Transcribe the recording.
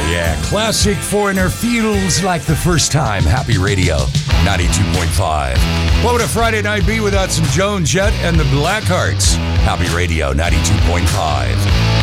Yeah, classic Foreigner feels like the first time. Happy Radio, 92.5. What would a Friday night be without some Joan Jett and the Blackhearts? Happy Radio, 92.5.